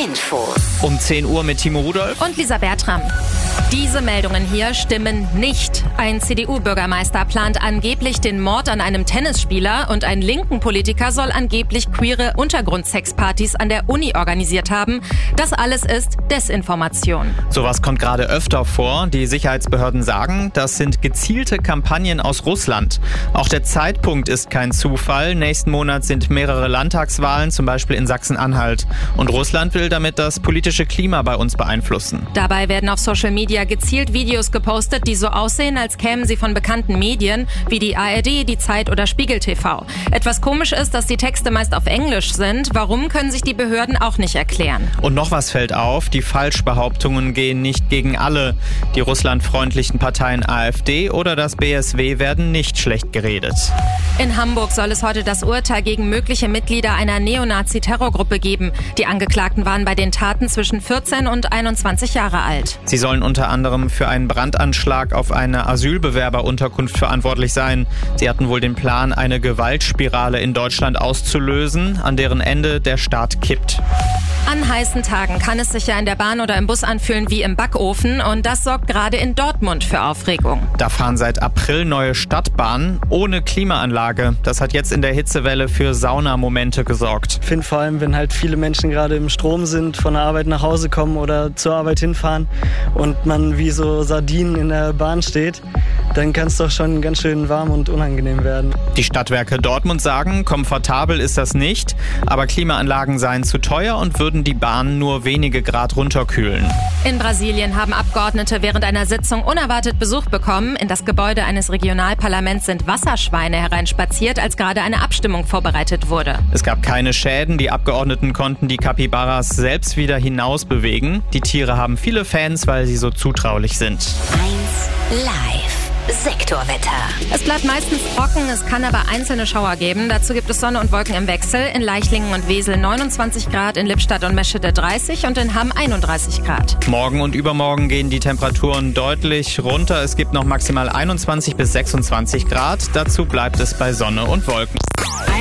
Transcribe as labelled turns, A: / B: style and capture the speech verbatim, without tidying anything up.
A: Infos.
B: Um zehn Uhr mit Timo Rudolph
C: und Lisa Bertram. Diese Meldungen hier stimmen nicht. Ein C D U-Bürgermeister plant angeblich den Mord an einem Tennisspieler und ein linken Politiker soll angeblich queere Untergrundsexpartys an der Uni organisiert haben. Das alles ist Desinformation.
B: Sowas kommt gerade öfter vor. Die Sicherheitsbehörden sagen, das sind gezielte Kampagnen aus Russland. Auch der Zeitpunkt ist kein Zufall. Nächsten Monat sind mehrere Landtagswahlen, zum Beispiel in Sachsen-Anhalt. Und Russland will damit das politische Klima bei uns beeinflussen.
C: Dabei werden auf Social Media gezielt Videos gepostet, die so aussehen, als kämen sie von bekannten Medien wie die A R D, die Zeit oder Spiegel T V. Etwas komisch ist, dass die Texte meist auf Englisch sind. Warum, können sich die Behörden auch nicht erklären.
B: Und noch was fällt auf, die Falschbehauptungen gehen nicht gegen alle. Die russlandfreundlichen Parteien A f D oder das B S W werden nicht schlecht geredet.
C: In Hamburg soll es heute das Urteil gegen mögliche Mitglieder einer Neonazi-Terrorgruppe geben. Die Angeklagten waren bei den Taten zwischen vierzehn und einundzwanzig Jahre alt.
B: Sie sollen unter anderem für einen Brandanschlag auf eine Asylbewerberunterkunft verantwortlich sein. Sie hatten wohl den Plan, eine Gewaltspirale in Deutschland auszulösen, an deren Ende der Staat kippt.
C: An heißen Tagen kann es sich ja in der Bahn oder im Bus anfühlen wie im Backofen und das sorgt gerade in Dortmund für Aufregung.
B: Da fahren seit April neue Stadtbahnen ohne Klimaanlage. Das hat jetzt in der Hitzewelle für Saunamomente gesorgt.
D: Ich finde vor allem, wenn halt viele Menschen gerade im Strom sind, von der Arbeit nach Hause kommen oder zur Arbeit hinfahren und man wie so Sardinen in der Bahn steht, dann kann es doch schon ganz schön warm und unangenehm werden.
B: Die Stadtwerke Dortmund sagen, komfortabel ist das nicht, aber Klimaanlagen seien zu teuer und würden die Bahnen nur wenige Grad runterkühlen.
C: In Brasilien haben Abgeordnete während einer Sitzung unerwartet Besuch bekommen. In das Gebäude eines Regionalparlaments sind Wasserschweine hereinspaziert, als gerade eine Abstimmung vorbereitet wurde.
B: Es gab keine Schäden, die Abgeordneten konnten die Capybaras selbst wieder hinaus bewegen. Die Tiere haben viele Fans, weil sie so zutraulich sind.
A: eins Live. Sektorwetter.
C: Es bleibt meistens trocken, es kann aber einzelne Schauer geben. Dazu gibt es Sonne und Wolken im Wechsel. In Leichlingen und Wesel neunundzwanzig Grad, in Lippstadt und Meschede dreißig und in Hamm einunddreißig Grad.
B: Morgen und übermorgen gehen die Temperaturen deutlich runter. Es gibt noch maximal einundzwanzig bis sechsundzwanzig Grad. Dazu bleibt es bei Sonne und Wolken.